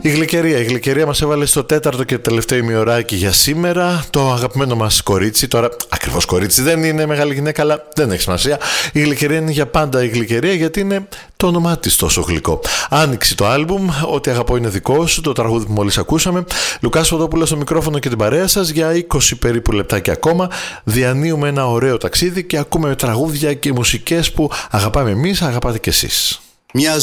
Η Γλυκερία μας έβαλε στο τέταρτο και τελευταίο ημιωράκι για σήμερα. Το αγαπημένο μας κορίτσι, τώρα ακριβώς κορίτσι δεν είναι, μεγάλη γυναίκα, αλλά δεν έχει σημασία. Η Γλυκερία είναι για πάντα η Γλυκερία, γιατί είναι το όνομά της τόσο γλυκό. Άνοιξε το άλμπουμ, Ό,τι αγαπώ είναι δικό σου, το τραγούδι που μόλις ακούσαμε. Λουκάς Φωτόπουλος στο μικρόφωνο και την παρέα σας για 20 περίπου λεπτάκια ακόμα. Διανύουμε ένα ωραίο ταξίδι και ακούμε τραγούδια και μουσικές που αγαπάμε εμείς, αγαπάτε κι εσείς. Μια